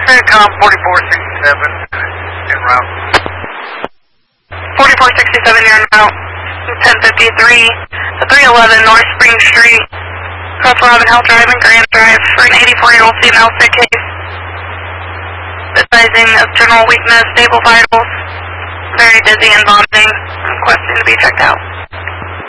CENTCOM 4467 en route. 4467, you're en route. 1053 to 311 North Spring Street, across Robin Hill Drive and Grand Drive for an 84-year-old female sick case. Advising of general weakness, stable vitals, very dizzy and vomiting, requesting to be checked out.